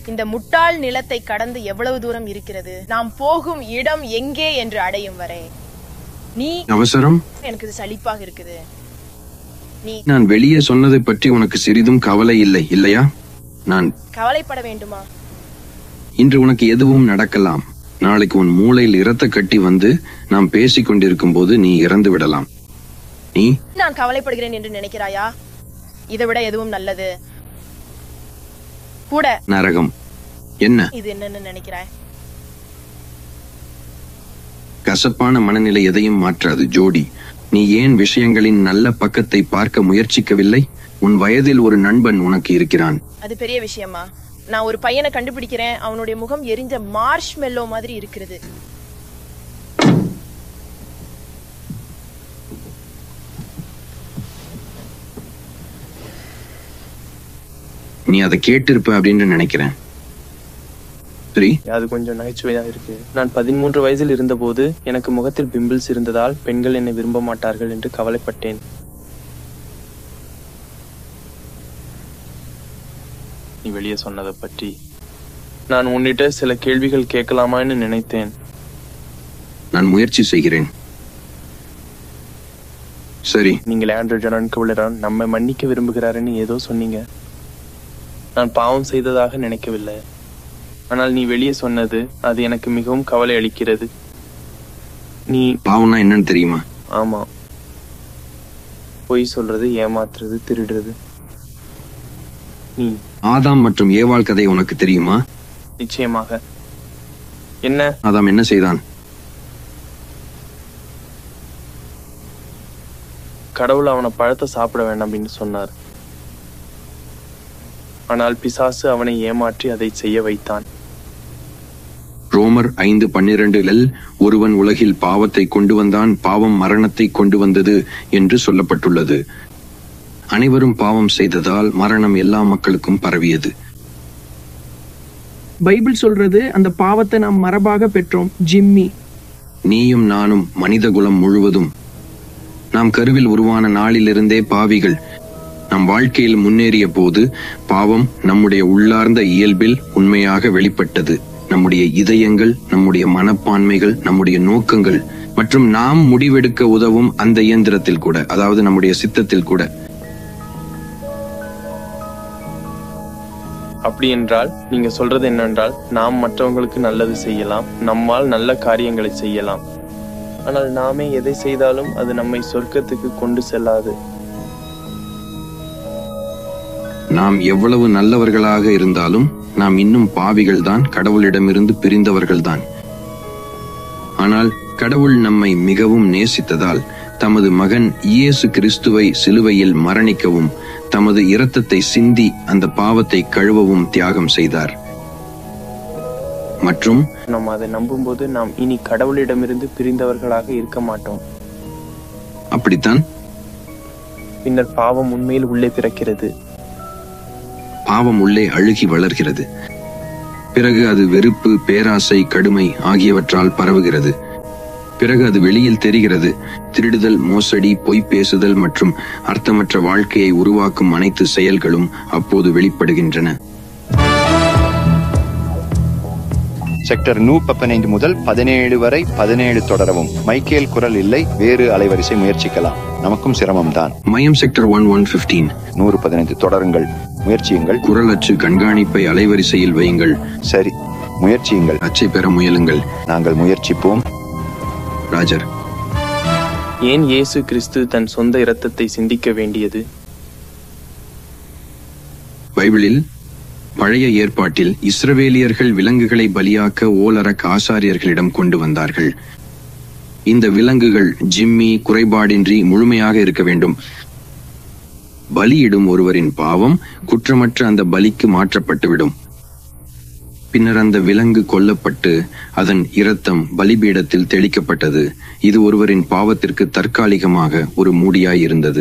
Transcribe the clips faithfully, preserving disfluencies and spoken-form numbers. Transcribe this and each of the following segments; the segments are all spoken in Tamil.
இந்த முட்டாள் நிலத்தை கடந்து எவ்வளவு தூரம் இருக்கிறது? நாம் போகும் இடம் எங்கே என்று அடையும் வரை நீ அவசரம். எனக்கு இது சலிப்பாக இருக்குது. நீ நான் வெளியே சொன்னதை பற்றி உனக்கு சிறிதும் கவலை இல்லை இல்லையா? நான் கவலைப்பட வேண்டுமா? இன்று உனக்கு எதுவும் நடக்கலாம். நாளைக்கு உன் மூளையில் இரத்த கட்டி வந்து நாம் பேசிக் கொண்டிருக்கும் போது நீ இறந்து விடலாம். நீ நான் கவலைப்படுகிறேன் என்று நினைக்கிறாயா? இதை விட எதுவும் நல்லது கூட நரகம். என்ன இது? என்னன்னு நினைக்கிறாய்? கசப்பான மனநிலை எதையும் மாற்றாது ஜோடி. நீ ஏன் விஷயங்களின் நல்ல பக்கத்தை பார்க்க முயற்சிக்கவில்லை? உன் வயதில் ஒரு நண்பன் உனக்கு இருக்கிறான். அது பெரிய விஷயமா? நான் ஒரு பையனை கண்டுபிடிக்கிறேன். அவனுடைய முகம் எரிஞ்ச மார்ஷ் மெல்லோ மாதிரி இருக்கிறது. நீ அதை கேட்டிருப்ப அப்படின்னு நினைக்கிறேன். சரி, அது கொஞ்சம் நகைச்சுவையா இருக்கு. நான் பதிமூன்று வயதில் இருந்த போது எனக்கு முகத்தில் பிம்பிள்ஸ் இருந்ததால் பெண்கள் என்னை விரும்ப மாட்டார்கள் என்று கவலைப்பட்டேன். நீ வெளியே சொன்னதை பற்றி நான் உன்னிட்ட சில கேள்விகள் கேட்கலாமான்னு நினைத்தேன். நான் முயற்சி செய்கிறேன். சரி, நீங்கள் ஆண்ட்ரூ ஜனான் நம்மை மன்னிக்க விரும்புகிறாருன்னு ஏதோ சொன்னீங்க. நான் பாவம் செய்ததாக நினைக்கவில்லை. ஆனால் நீ வெளியே சொன்னது அது எனக்கு மிகவும் கவலை அளிக்கிறது. நீ பாவம்னா என்னன்னு தெரியுமா? ஆமா, பொய் சொல்றது, ஏமாத்துறது, திருடுறது. நீ ஆதாம் மற்றும் ஏவாள் கதை உனக்கு தெரியுமா? நிச்சயமாக. என்ன? ஆதாம் என்ன செய்தான்? கடவுள் அவனை பழத்தை சாப்பிட வேண்டாம் அப்படின்னு சொன்னார். ஆனால் பிசாசு அவனை ஏமாற்றி அதை செய்ய வைத்தான். ரோமர் ஐந்து பன்னிரண்டில் ஒருவன் உலகில் பாவத்தை கொண்டு வந்தான், பாவம் மரணத்தை கொண்டு வந்தது என்று சொல்லப்பட்டுள்ளது. அனைவரும் பாவம் செய்ததால் மரணம் எல்லா மக்களுக்கும் பரவியது. பைபிள் சொல்றது அந்த பாவத்தை நாம் மரபாக பெற்றோம். ஜிம்மி, நீயும் நானும் மனித குலம் முழுவதும் நாம் கருவில் உருவான நாளிலிருந்தே பாவிகள். நம் வாழ்க்கையில் முன்னேறிய போது பாவம் நம்முடைய உள்ளார்ந்த இயல்பில் உண்மையாக வெளிப்பட்டது. நம்முடைய இதயங்கள், நம்முடைய மனப்பான்மைகள், நம்முடைய நோக்கங்கள் மற்றும் நாம் முடிவெடுக்க உதவும் அந்த இயந்திரத்தில் கூட, அதாவது நம்முடைய சித்தத்தில் கூட. அப்படி என்றால் நீங்க சொல்றது என்னென்றால் நாம் மற்றவங்களுக்கு நல்லது செய்யலாம், நம்மால் நல்ல காரியங்களை செய்யலாம். ஆனால் நாமே எதை செய்தாலும் அது நம்மை சொர்க்கத்துக்கு கொண்டு செல்லாது. நாம் எவ்வளவு நல்லவர்களாக இருந்தாலும் நாம் இன்னும் பாவிகள்தான், கடவுளிடமிருந்து பிரிந்தவர்கள்தான். ஆனால் கடவுள் நம்மை மிகவும் நேசித்ததால் தமது மகன் இயேசு கிறிஸ்துவை சிலுவையில் மரணிக்கவும் தமது இரத்தத்தை சிந்தி அந்த பாவத்தை கழுவவும் தியாகம் செய்தார். மற்றும் நாம் அதை நம்பும்போது நாம் இனி கடவுளிடமிருந்து பிரிந்தவர்களாக இருக்க மாட்டோம். அப்படித்தான். பின்னர் பாவம் உண்மையில் உள்ளே பிறக்கிறது. பாவம் உள்ளே அழுகி வளர்கிறது. பிறகு அது வெறுப்பு, பேராசை, கடுமை ஆகியவற்றால் பரவுகிறது. பிறகு அது வெளியில் தெரிகிறது. திருடுதல், மோசடி, பொய் பேசுதல் மற்றும் அர்த்தமற்ற வாழ்க்கையை உருவாக்கும் அனைத்து செயல்களும் அப்போது வெளிப்படுகின்றன. செக்டர் நூ பதினைந்து முதல் பதினேழு வரை பதினேழு தொடரவும். மைக்கேல் குரல் இல்லை, வேறு அலைவரிசை முயற்சிக்கலாம். நமக்கும் சிரமம்தான். மயம் செக்டர் ஒன் ஒன் பிப்டீன் நூறு பதினைந்து தொடருங்கள், முயற்சியுங்கள். குரல் அச்சு கண்காணிப்பை அலைவரிசையில் வையுங்கள். சரி, முயற்சியுங்கள். அச்சை பெற முயலுங்கள். நாங்கள் முயற்சிப்போம். ராஜர், ஏன் இயேசு கிறிஸ்து தன் சொந்த இரத்தத்தை சிந்திக்க வேண்டியது? பைபிளில் பழைய ஏற்பாட்டில் இஸ்ரவேலியர்கள் விலங்குகளை பலியாக்க ஓலரக் ஆசாரியர்களிடம் கொண்டு வந்தார்கள். இந்த விலங்குகள் ஜிம்மி குறைபாடின்றி முழுமையாக இருக்க வேண்டும். பலியிடும் ஒருவரின் பாவம் குற்றமற்ற அந்த பலிக்கு மாற்றப்பட்டுவிடும். பின்னர் அந்த விலங்கு கொல்லப்பட்டு அதன் இரத்தம் பலிபீடத்தில் தெளிக்கப்பட்டது. இது ஒருவரின் பாவத்திற்கு தற்காலிகமாக ஒரு மூடியாய் இருந்தது.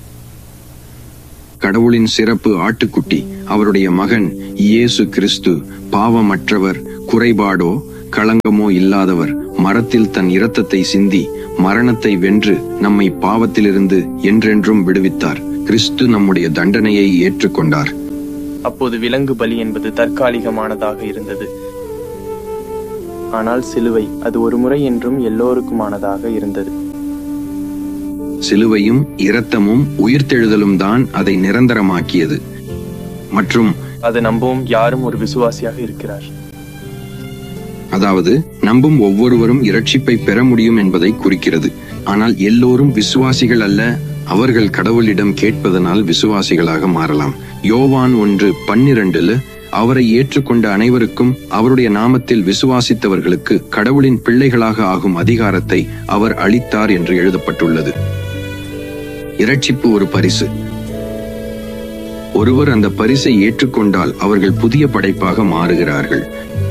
கடவுளின் சிறப்பு ஆட்டுக்குட்டி, அவருடைய மகன் இயேசு கிறிஸ்து, பாவமற்றவர், குறைபாடோ களங்கமோ இல்லாதவர், மரத்தில் தன் இரத்தத்தை சிந்தி மரணத்தை வென்று நம்மை பாவத்திலிருந்து என்றென்றும் விடுவித்தார். கிறிஸ்து நம்முடைய தண்டனையை ஏற்றுக்கொண்டார். அப்போது விலங்கு பலி என்பது தற்காலிகமானதாக இருந்தது. ஆனால் சிலுவை அது ஒரு முறை என்றும் எல்லோருக்குமானதாக இருந்தது. சிலுவையும் இரத்தமும் உயிர்த்தெழுதலும் தான் அதை நிரந்தரமாக்கியது. மற்றும் அதை நம்பவும் யாரும் ஒரு விசுவாசியாக இருக்கிறார். அதாவது நம்பும் ஒவ்வொருவரும் இரட்சிப்பை பெற முடியும் என்பதை குறிக்கிறது. ஆனால் எல்லோரும் விசுவாசிகள் அல்ல. அவர்கள் கடவுளிடம் கேட்பதனால் விசுவாசிகளாக மாறலாம். யோவான் ஒன்று பன்னிரண்டுல அவரை ஏற்றுக்கொண்ட அனைவருக்கும் அவருடைய நாமத்தில் விசுவாசித்தவர்களுக்கு கடவுளின் பிள்ளைகளாக ஆகும் அதிகாரத்தை அவர் அளித்தார் என்று எழுதப்பட்டுள்ளது. இரட்சிப்பு ஒரு பரிசு. ஒருவர் அந்த பரிசை ஏற்றுக்கொண்டால் அவர்கள் புதிய படைப்பாக மாறுகிறார்கள்.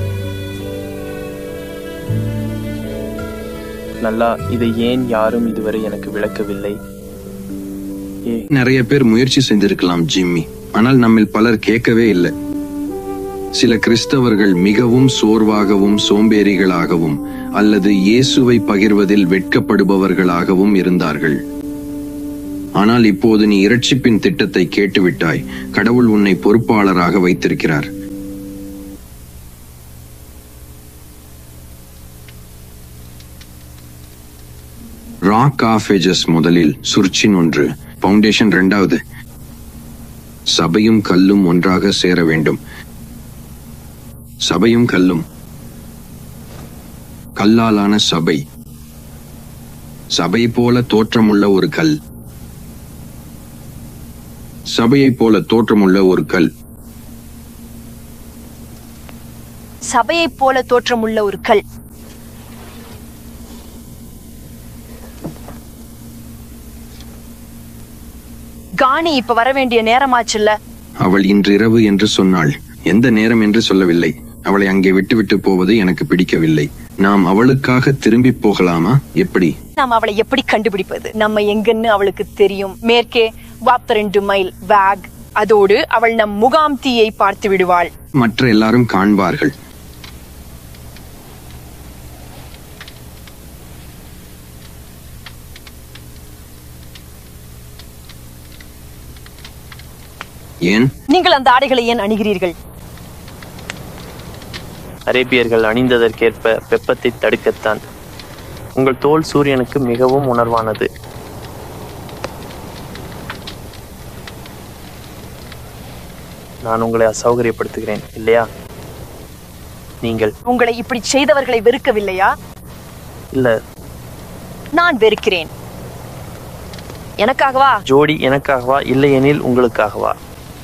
நல்லா, இதை ஏன் யாரும் இதுவரை எனக்கு விளக்கவில்லை? நிறைய பேர் முயற்சி செஞ்சிருக்கலாம் ஜிம்மி, ஆனால் நம்மில் பலர் கேட்கவே இல்லை. சில கிறிஸ்தவர்கள் மிகவும் சோர்வாகவும் சோம்பேறிகளாகவும் அல்லது இயேசுவை பகிர்வதில் வெட்கப்படுபவர்களாகவும் இருந்தார்கள். ஆனால் இப்போது நீ இரட்சிப்பின் திட்டத்தை கேட்டுவிட்டாய். கடவுள் உன்னை பொறுப்பாளராக வைத்திருக்கிறார். ராக் ஆஃப் ஏஜஸ் முதலில் சுர்ச்சின் ஒன்று, பவுண்டேஷன் இரண்டாவது. சபையும் கல்லும் ஒன்றாக சேர வேண்டும். சபையும் கல்லும். கல்லாலான சபை. சபை போல தோற்றமுள்ள ஒரு கல். சபையை போல தோற்றமுள்ள ஒரு கல். சபையை போல தோற்றமுள்ள ஒரு கல். காணி இப்ப வர வேண்டிய நேரமாச்சுல்ல. அவள் இன்றிரவு என்று சொன்னாள். எந்த நேரம் என்று சொல்லவில்லை. அவளை அங்கே விட்டு விட்டு போவது எனக்கு பிடிக்கவில்லை. நாம் அவளுக்காக திரும்பி போகலாமா? எப்படி? நாம் அவளை எப்படி கண்டுபிடிப்பது? நம்ம எங்கன்னு அவளுக்கு தெரியும். மேற்கே வாப்தரெண்டு மைல் வேக். அதோடு அவள் நம் முகாம் தீயை பார்த்து விடுவாள். மற்ற எல்லாரும் காண்பார்கள். ஏன் நீங்கள் அந்த ஆடைகளை ஏன் அணிகிறீர்கள்? அரேபியர்கள் அணிந்ததற்கேற்ப வெப்பத்தை தடுக்கத்தான். உங்கள் தோல் சூரியனுக்கு மிகவும் உணர்வானது. நான் உங்களை அசௌகரியப்படுத்துகிறேன் இல்லையா? நீங்கள் உங்களை இப்படி செய்தவர்களை வெறுக்கவில்லையா? இல்ல, நான் வெறுக்கிறேன். எனக்காகவா? ஜோடி எனக்காகவா, இல்லையெனில் உங்களுக்காகவா?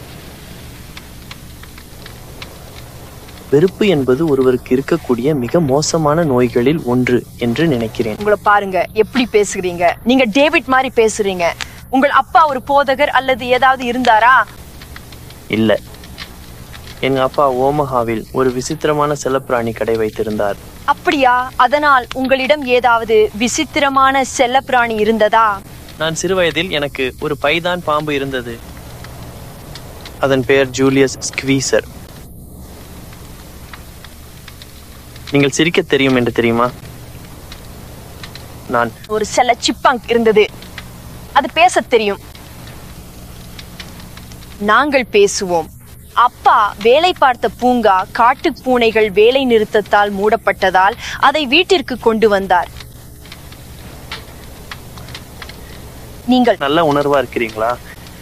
வெறுப்பு என்பது ஒருவருக்கு இருக்கக்கூடிய மிக மோசமான நோய்களில் ஒன்று என்று நினைக்கிறேன். உங்களை பாருங்க எப்படி பேசுகிறீங்க. நீங்க டேவிட் மாதிரி பேசுறீங்க. உங்கள் அப்பா ஒரு போதகர் அல்லது ஏதாவது இருந்தாரா? இல்ல, எங்க அப்பா ஓமஹாவில் ஒரு விசித்திரமான செல்லப்பிராணி கடை வைத்திருந்தார். அப்படியா? அதனால் உங்களிடம் ஏதாவது விசித்திரமான செல்லப்பிராணி இருந்ததா? நான் சிறுவயதில் எனக்கு ஒரு பைதான் பாம்பு இருந்தது. அதன் பெயர் ஜூலியஸ் ஸ்குவீசர். நீங்கள் சிரிக்க தெரியும் என்று தெரியுமா? நான் ஒரு செல்ல சிப்பாங்க் இருந்தது. அது பேச தெரியும். நாங்கள் பேசுவோம். அப்பா வேலை பார்த்த பூங்கா காட்டு பூனைகள் வேலை நிறுத்தத்தால் மூடப்பட்டதால் அதை வீட்டிற்கு கொண்டு வந்தார். நீங்கள் நல்ல உணர்வா இருக்கிறீங்களா?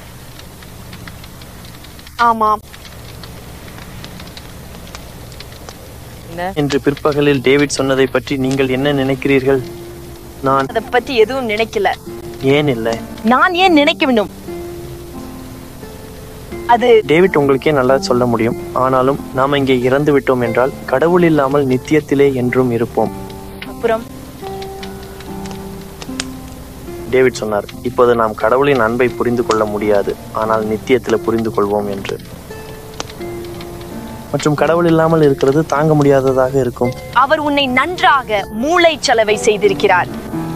ஆமாம். இன்று பிற்பகலில் டேவிட் சொன்னதை பற்றி நீங்கள் என்ன நினைக்கிறீர்கள்? நான் அதை பத்தி எதுவும் நினைக்கல. ஏன் இல்லை? நான் ஏன் நினைக்க வேண்டும்? அது டேவிட் உங்களுக்கே நல்லா சொல்ல முடியும். ஆனாலும் நாம் இங்கே இறந்து விட்டோம் என்றால் கடவுள் இல்லாமல் நித்தியத்திலே என்றும் இருப்போம். அப்புறம் டேவிட் சொன்னார், இப்போது நாம் கடவுளின் அன்பை புரிந்து கொள்ள முடியாது, ஆனால் நித்தியத்தில் புரிந்து கொள்வோம் என்று. மற்றும் கடவுள் இல்லாமல் இருக்கிறது தாங்க முடியாததாக இருக்கும். அவர் உன்னை நன்றாக மூளைச்சலவை செய்திருக்கிறார்.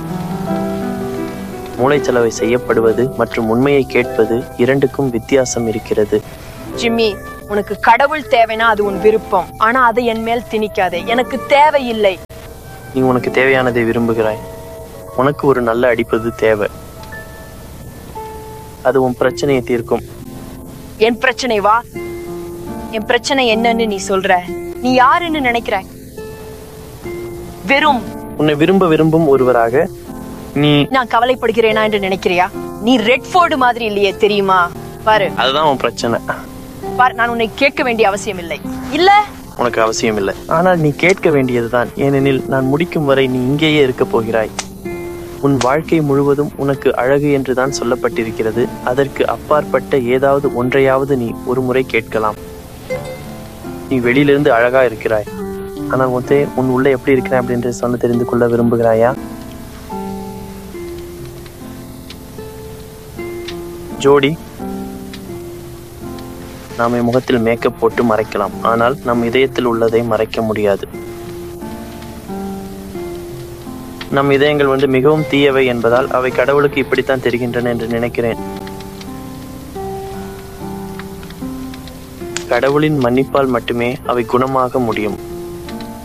மூளைச்சலவை செய்யப்படுவது மற்றும் உண்மையை கேட்பது இரண்டுக்கும் வித்தியாசம் இருக்கிறது. ஜிம்மி, உனக்கு கடவுள் தேவைனா அது உன் விருப்பம். ஆனா அதை என் மேல் திணிக்காதே. எனக்கு தேவையில்லை. நீ உனக்கு தேவையானதை விரும்புகிறாய். உனக்கு ஒரு நல்ல அடிப்பது தேவை. அது உன் பிரச்சனையை தீர்க்கும். என் பிரச்சனை வா. என் பிரச்சனை என்னன்னு நீ சொல்ற? நீ யாருன்னு நினைக்கிற? வெறும் உன்னை விரும்ப விரும்பும் ஒருவராக நீ. நான் கவலைப்படுகிறேனா என்று நினைக்கிறியா? நீ ரெட்ஃபோர்டு மாதிரி இல்லையே, தெரியுமா? பாரு, அதுதான் உன் பிரச்சனை. பாரு, நான் உன்னை கேட்க வேண்டிய அவசியம் இல்லை. இல்ல, உனக்கு அவசியம் இல்லை. ஆனால் நீ கேட்க வேண்டியதுதான். ஏனெனில் நான் முடிக்கும் வரை நீ இங்கேயே இருக்க போகிறாய். உன் வாழ்க்கை முழுவதும் உனக்கு அழகு என்றுதான் சொல்லப்பட்டிருக்கிறது. அதற்கு அப்பாற்பட்ட ஏதாவது ஒன்றையாவது நீ ஒரு முறை கேட்கலாம். நீ வெளியிலிருந்து அழகா இருக்கிறாய், ஆனால் முத்தே, உன் உள்ள எப்படி இருக்கிறாய் அப்படின்ற சொன்ன தெரிந்து கொள்ள விரும்புகிறாயா? ஜோடி, நாம் முகத்தில் மேக்கப் போட்டு மறைக்கலாம், ஆனால் நம் இதயத்தில் உள்ளதை மறைக்க முடியாது. நம் இதயங்கள் வந்து மிகவும் தீயவை என்பதால் அவை கடவுளுக்கு இப்படித்தான் தெரிகின்றன என்று நினைக்கிறேன். கடவுளின் மன்னிப்பால் மட்டுமே அவை குணமாக முடியும்.